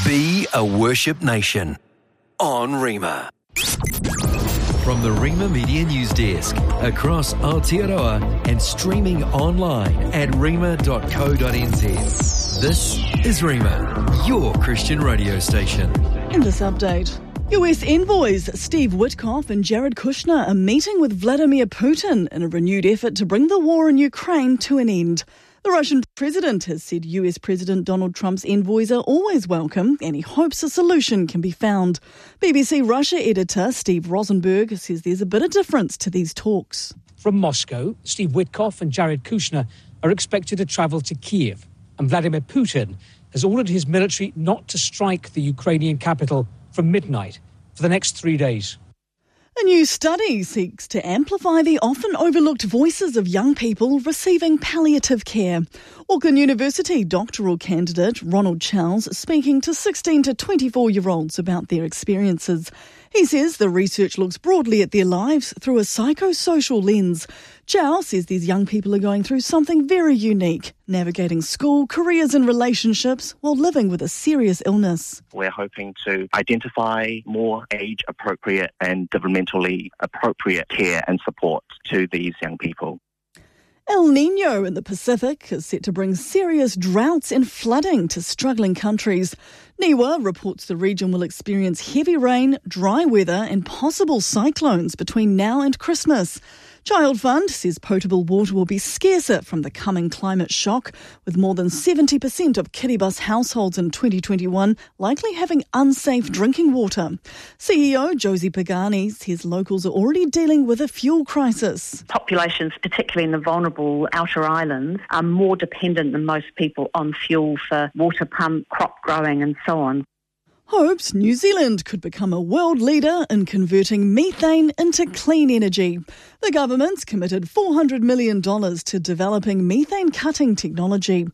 Be a Worship Nation on Rima. From the Rima Media News Desk, across Aotearoa and streaming online at rima.co.nz. This is Rima, your Christian radio station. In this update, US envoys Steve Witkoff and Jared Kushner are meeting with Vladimir Putin in a renewed effort to bring the war in Ukraine to an end. The Russian president has said US President Donald Trump's envoys are always welcome and he hopes a solution can be found. BBC Russia editor Steve Rosenberg says there's a bit of difference to these talks. From Moscow, Steve Witkoff and Jared Kushner are expected to travel to Kiev, and Vladimir Putin has ordered his military not to strike the Ukrainian capital from midnight for the next 3 days. A new study seeks to amplify the often overlooked voices of young people receiving palliative care. Auckland University doctoral candidate Ronald Charles speaking to 16 to 24-year-olds about their experiences. He says the research looks broadly at their lives through a psychosocial lens. Charles says these young people are going through something very unique, navigating school, careers and relationships while living with a serious illness. We're hoping to identify more age-appropriate and developmentally appropriate care and support to these young people. El Niño in the Pacific is set to bring serious droughts and flooding to struggling countries. NIWA reports the region will experience heavy rain, dry weather and possible cyclones between now and Christmas. Child Fund says potable water will be scarcer from the coming climate shock, with more than 70% of Kiribati households in 2021 likely having unsafe drinking water. CEO Josie Pagani says locals are already dealing with a fuel crisis. Populations, particularly in the vulnerable outer islands, are more dependent than most people on fuel for water pump, crop growing and so on. Hopes New Zealand could become a world leader in converting methane into clean energy. The government's committed $400 million to developing methane cutting technology.